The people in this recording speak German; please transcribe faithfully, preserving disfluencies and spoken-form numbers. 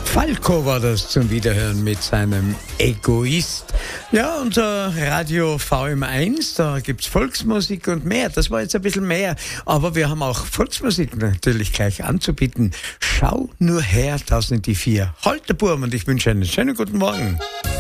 Falco war das zum Wiederhören mit seinem Egoist. Ja, unser Radio V M eins, da gibt's Volksmusik und mehr. Das war jetzt ein bisschen mehr, aber wir haben auch Volksmusik natürlich gleich anzubieten. Schau nur her, das sind die vier. Holterburm und ich wünsche einen schönen guten Morgen.